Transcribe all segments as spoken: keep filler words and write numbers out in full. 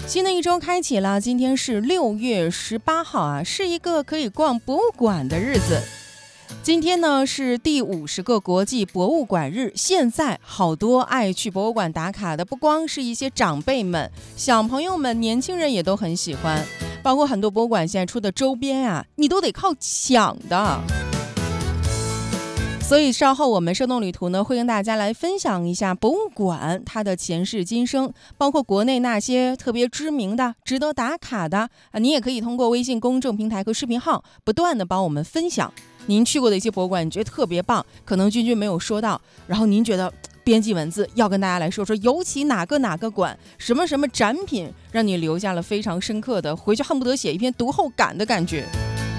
新的一周开启了，今天是六月十八号啊，是一个可以逛博物馆的日子。今天呢是第五十个国际博物馆日，现在好多爱去博物馆打卡的，不光是一些长辈们，小朋友们、年轻人也都很喜欢。包括很多博物馆现在出的周边啊，你都得靠抢的。所以稍后我们生动旅途呢会跟大家来分享一下博物馆它的前世今生，包括国内那些特别知名的值得打卡的啊，你也可以通过微信公众平台和视频号不断的帮我们分享您去过的一些博物馆，你觉得特别棒，可能君君没有说到，然后您觉得编辑文字要跟大家来说说，尤其哪个哪个馆什么什么展品让你留下了非常深刻的，回去恨不得写一篇读后感的感觉。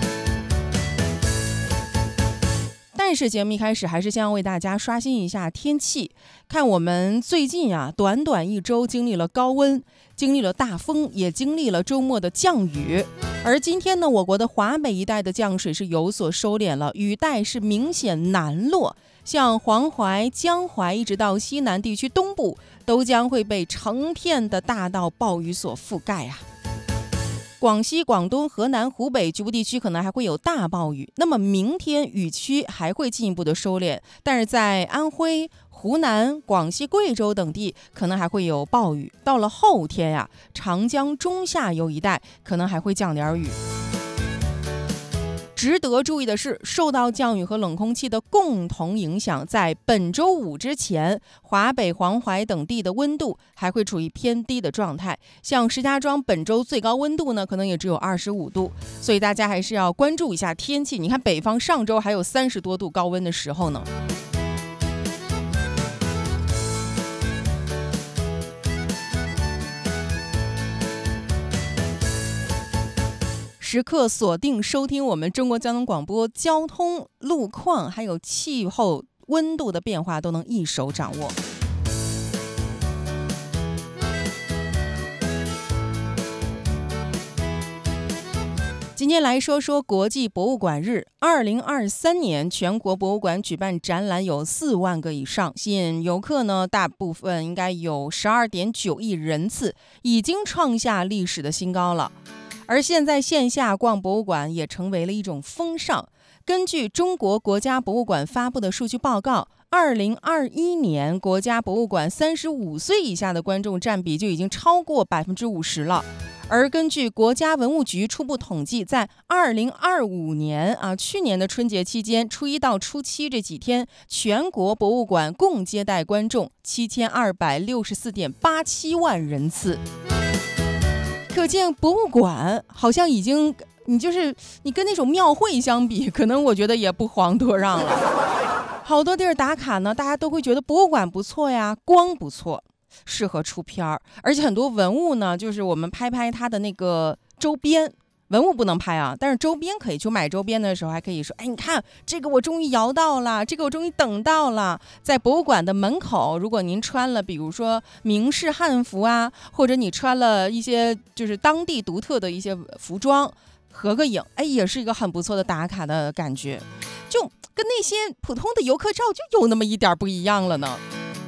但是节目一开始还是先要为大家刷新一下天气，看我们最近啊，短短一周经历了高温，经历了大风，也经历了周末的降雨。而今天呢，我国的华北一带的降水是有所收敛了，雨带是明显南落，像黄淮、江淮一直到西南地区东部，都将会被成片的大到暴雨所覆盖啊。广西、广东、河南、湖北局部地区可能还会有大暴雨，那么明天雨区还会进一步的收敛，但是在安徽、湖南、广西、贵州等地可能还会有暴雨。到了后天呀、啊，长江中下游一带可能还会降点雨。值得注意的是，受到降雨和冷空气的共同影响，在本周五之前，华北、黄淮等地的温度还会处于偏低的状态。像石家庄本周最高温度呢，可能也只有二十五度，所以大家还是要关注一下天气。你看北方上周还有三十多度高温的时候呢。时刻锁定收听我们中国交通广播，交通路况还有气候温度的变化都能一手掌握。今天来说说国际博物馆日。二零二三年全国博物馆举办展览有四万个以上，吸引游客呢大部分应该有十二点九亿人次，已经创下历史的新高了。而现在线下逛博物馆也成为了一种风尚。根据中国国家博物馆发布的数据报告，二零二一年国家博物馆三十五岁以下的观众占比就已经超过百分之五十了。而根据国家文物局初步统计，在二零二五年啊，去年的春节期间，初一到初七这几天，全国博物馆共接待观众七千二百六十四点八七万人次。可见博物馆好像已经，你就是你跟那种庙会相比，可能我觉得也不遑多让了。好多地儿打卡呢，大家都会觉得博物馆不错呀，光不错，适合出片儿，而且很多文物呢，就是我们拍拍它的那个周边。文物不能拍啊，但是周边可以。去买周边的时候还可以说，哎，你看这个我终于摇到了，这个我终于等到了。在博物馆的门口，如果您穿了比如说明式汉服啊，或者你穿了一些就是当地独特的一些服装，合个影，哎，也是一个很不错的打卡的感觉，就跟那些普通的游客照就有那么一点不一样了呢。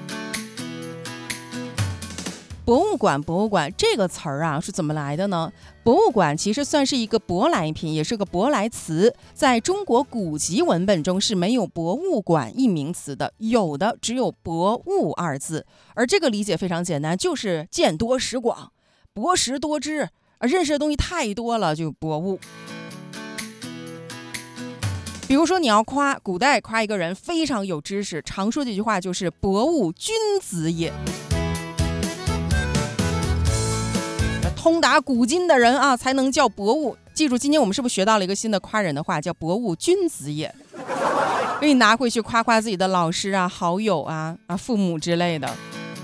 博物馆，博物馆这个词儿啊是怎么来的呢？博物馆其实算是一个舶来品，也是个舶来词，在中国古籍文本中是没有博物馆一名词的，有的只有博物二字。而这个理解非常简单，就是见多识广，博识多知，认识的东西太多了就博物。比如说你要夸古代夸一个人非常有知识，常说这句话就是博物君子也。通达古今的人啊，才能叫博物。记住，今天我们是不是学到了一个新的夸人的话，叫博物君子也？可以拿回去夸夸自己的老师啊、好友啊、啊父母之类的。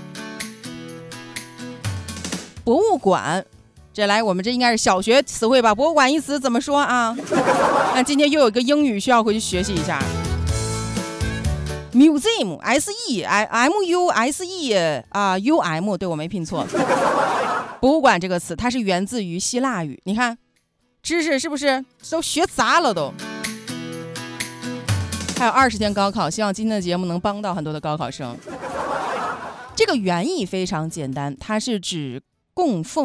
博物馆，这来我们这应该是小学词汇吧？博物馆一词怎么说啊？那今天又有一个英语需要回去学习一下。Museum S E M U S E 啊 U M 对我没拼错。博物馆这个词它是源自于希腊语，你看知识是不是都学杂了都？还有二十天高考，希望今天的节目能帮到很多的高考生。这个原意非常简单，它是指供奉